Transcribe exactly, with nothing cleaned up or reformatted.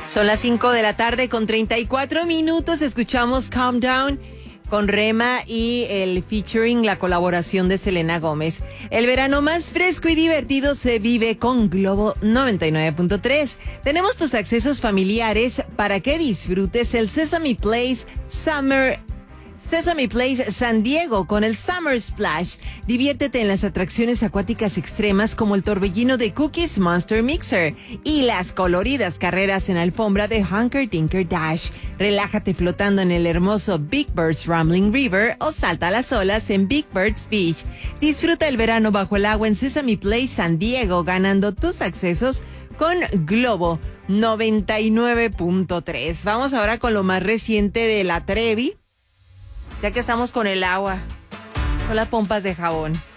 Son las cinco de la tarde con treinta y cuatro minutos. Escuchamos Calm Down con Rema y el featuring, la colaboración de Selena Gómez. El verano más fresco y divertido se vive con Globo noventa y nueve punto tres. Tenemos tus accesos familiares para que disfrutes el Sesame Place Summer Sesame Place San Diego con el Summer Splash. Diviértete en las atracciones acuáticas extremas como el torbellino de Cookies Monster Mixer y las coloridas carreras en alfombra de Hunker Dinker Dash. Relájate flotando en el hermoso Big Bird's Rambling River o salta a las olas en Big Bird's Beach. Disfruta el verano bajo el agua en Sesame Place San Diego ganando tus accesos con Globo noventa y nueve punto tres. Vamos ahora con lo más reciente de la Trevi. Ya que estamos con el agua, con las pompas de jabón.